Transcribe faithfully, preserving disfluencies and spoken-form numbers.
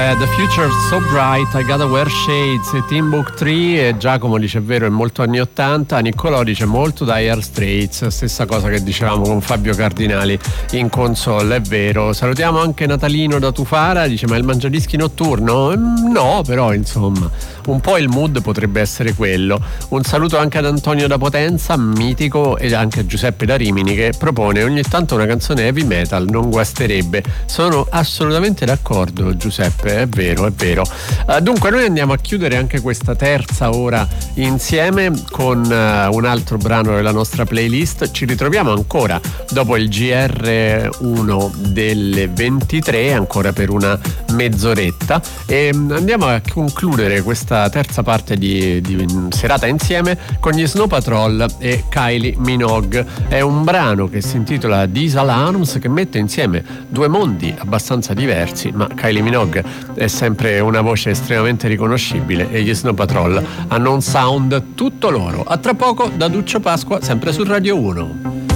Eh, The Future So Bright, I Gotta Wear Shades, Timbuktu, e Giacomo dice è vero, è molto anni ottanta, Niccolò dice molto Dire Straits, stessa cosa che dicevamo con Fabio Cardinali in console, è vero. Salutiamo anche Natalino da Tufara, dice ma il mangiadischi notturno? No, però insomma un po' il mood potrebbe essere quello. Un saluto anche ad Antonio da Potenza, mitico, e anche a Giuseppe da Rimini che propone ogni tanto una canzone heavy metal, non guasterebbe. Sono assolutamente d'accordo Giuseppe, è vero, è vero. Uh, dunque noi andiamo a chiudere anche questa terza ora insieme con uh, un altro brano della nostra playlist. Ci ritroviamo ancora dopo il G R uno delle ventitré, ancora per una mezz'oretta, e andiamo a concludere questa terza parte di, di serata insieme con gli Snow Patrol e Kylie Minogue. È un brano che si intitola These Alarms, che mette insieme due mondi abbastanza diversi, ma Kylie Minogue è sempre una voce estremamente riconoscibile e gli Snow Patrol hanno un sound tutto loro. A tra poco da Duccio Pasqua, sempre su Radio uno.